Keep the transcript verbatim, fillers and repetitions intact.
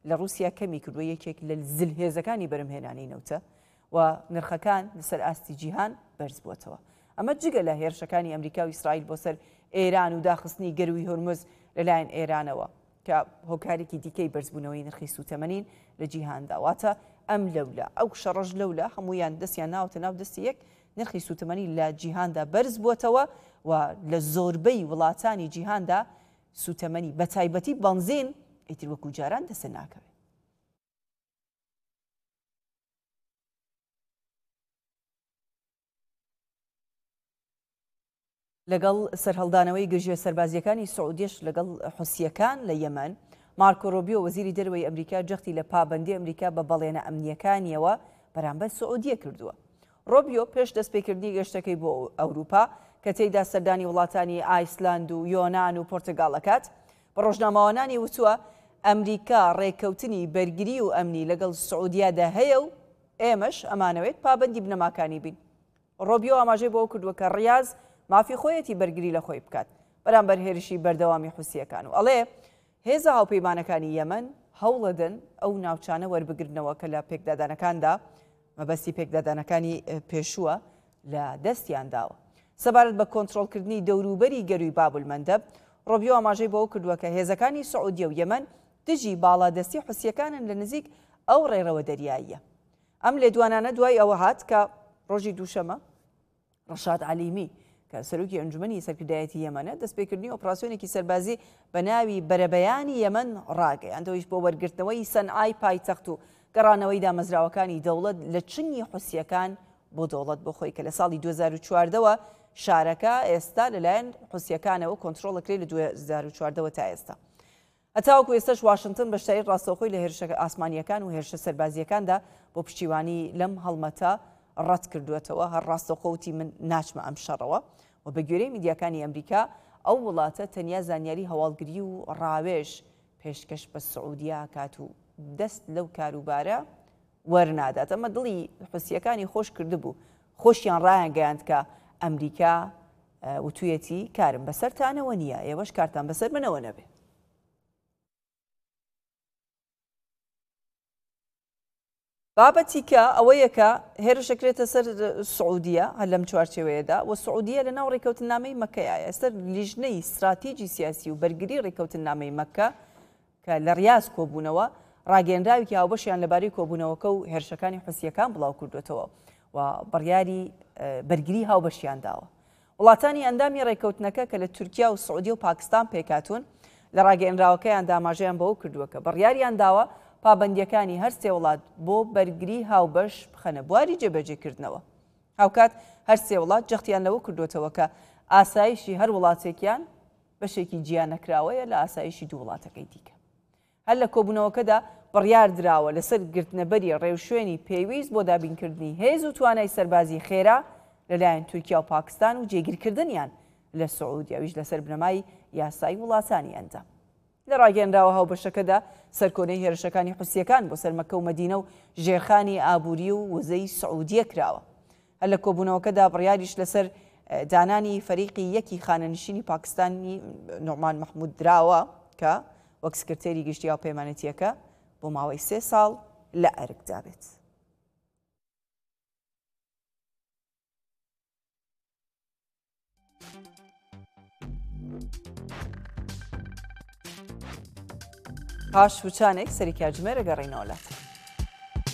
لە رووسیا کەمی کردووە یەکێک لە زلهێزەکانی بەرهەمهێنانی نەوتە و نرخەکان لەسەر ئاستی جیهان بەرز بووەتەوە. ئەمە جگە لە هێرشەکانی ئەمریکا و ئیسرائیل بۆ سەر ئێران و داخستنی گەروی هۆرمز لەلایەن ئێرانەوە کە هۆکارێکی دیکەی بەرزبوونەوەی نرخی سوتەمەنین لە جیهاندا. واتە ئەم لەولە ئەو شەڕەش لەولە هەمویان دەستیان ناوتە ناو دەستی یەک نرخی سوتەمەنی لە جیهاندا بەرز بووەتەوە و لە زۆربەی وڵاتانی جیهاندا سوتەمەنی بە تایبەتی بەنزین ئیتر وەکو جاران دەسە ناکەوێت. لەگەڵ سەرهەڵدانەوەی گەژێ سەربازیەکانی سعودیش لەگەڵ حوسیەکان لە یەمەن، مارکۆ ڕۆبیۆ وەزیری دەرەوەی ئەمریکا جەختی لە پابەندی ئەمریکا بە بەڵێنە ئەمنیەکانیەوە بەرامبەر سعودیە کردووە. ڕۆبیۆ پێش دەستپێکردنی گەشتەکەی بۆ ئەوروپا کە تێیدا سەردانی وڵاتانی ئایسلاند و یۆناان و پۆرتگاڵەکات بە ڕۆژنامەوانانی وتووە ئەمریکا ڕێککەوتنی بەرگری و ئەمنی لەگەڵ سعودیادا هەیە و ئێمەش ئەمانەوێت پابەندی بنەماکانی بین. ڕۆبیۆ ئاماژەی بۆ کردووە کە ڕیاض مافی خۆیەتی بەرگری لە خۆی بکات بەرامبەر هێرشی بەردەوامی حوسیەکان و ئەڵێ هێزە هاوپەیمانەکانی یەمەن هەوڵەدەن ئەو ناوچانە وەربگرنەوە کە لە پێکدادانەکاندا مەبەستی پێکدادانەکانی پێشووە لە دەستیان داوە. سەبارەت بە کۆنتڕۆڵکردنی دەوروبەری گەروی بابولمەندەب، ڕۆبیۆ ئاماژەی بۆ کردووە کە هێزەکانی سعودیە و یەمەن دژی باڵادەستی حوسیەکانن لە نزیک ئەو ڕێڕەوە دەریاییە. ئەم لێدوانانە دوای ئەوە هات کە ڕۆژی دووشەمە ڕەشاد عەلیمی کە سەرۆکی ئەنجومەنی سەرکردایەتی یەمەنە دەستپێکردنی ئۆپراسیۆنێکی سەربازی بە ناوی بەرەبەیانی یەمەن ڕاگەیاندەوەیش بۆ وەرگرتنەوەی سەنعای پایتەخت و گەڕانەوەی دامەزراوەکانی دەوڵەت لە چنی حوسیەکان بۆ دەوڵەت بۆ خۆی کە لە ساڵی دوو هەزار و چواردەوە شارەکە ئێستا لەلایەن حوسیەکانەوە کۆنتڕۆڵەکرێت لە دوو هەزار و چواردەوە تا ئێستا. هەتاوەکو ئێستاش واشنگتن بە شتایی ڕاستەوخۆی لە هێرشە ئاسمانیەکان و هێرشە سەربازیەکاندا بۆ پشتیوانی لەم هەڵمەتە ڕەت کردوێتەوە هەر ڕاستەوخۆوتی من ناچمە ئەم شەڕەوە و بە گوێرەی میدیاکانی ئەمریکا ئەو وڵاتە تەنیا زانیاری هەواڵگری و ڕاوێژ پێشکەش بە سعودیا کات و دەست لەو کاروبارە وەرنادات. ئەمە دڵی حوسیەکانی خۆش کردبوو، خۆشیان ڕایان گەیاند کە ئەمریکا وتویەتی کارم بەسەرتانەوە نییە، ئێوەش کارتان بەسەر منەوە نەبێ. بابەتی کە ئەوەیە کە هێرشەکرێتە سەر سعودیە هەر لەم چوارچێوەیەدا و سعودیە لە ناو ڕێکەوتنامەی مەکەیە. ئێستا لیژنەی استراتیجی سیاسی و بەرگری ڕێکەوتنامەی مەکە کە لە ڕیاض کۆبوونەوە ڕاگەیەنراوێکی هاوبەشیان لەبارەی کۆبوونەوەکە و هێرشەکانی حوسیەکان بڵاو کردوێتەوە و بڕیاری بەرگری هاوبەشیان داوە. وڵاتانی ئەندامی ڕێکەوتنەکە کە لە تورکیا و سعودی و پاکستان پێکاتون لە ڕاگەیەنراوەکەیان داماژەیان بەوە کردووە کە بڕیاریان داوە پابەندیەکانی هەر سێ وڵات بۆ بەرگری هاوبەش بخەنە بواری جێبەجێکردنەوە. هاوکات هەر سێ وڵات جەختیان لەوە کردوێتەوە کە ئاسایشی هەر وڵاتێکیان بەشێکی جیان نەکراوەیە لە ئاسایشی دوو وڵاتەکەی دیکە. هەر لە کۆبوونەوەکەدا بڕیار درراوە لەسەر گرتنەبەری ڕێوشوێنی پێویست بۆ دابینکردنی هێز و توانای سەربازی خێرا لەلایەن تورکیا و پاکستان و جێگیرکردنیان لە سعودیاویش لەسەر بنەمای یاسای وڵاتانی ئەندام. لە ڕاگەیەنراوە هاوبەشەکەدا سەرکۆنەی هێرشەکانی حوسیەکان بۆ سەر مەکە و مەدینە و ژێرخانی ئابووری و وزەی سعودیە کراوە. هەر لە کۆبوونەوەکەدا بڕیاریش لەسەر دانانی فەریقی یەکی خانەنشینی پاکستانی نوعمان محمود دراوە کە وەک سکرتێری گشتی هاوپەیمانەتیەکە بۆ ماوەی سێ ساڵ لە ئەرکدا بێت. پاش وچانێک سەری کاتژمێر ئەگەڕێینەوە لاتە.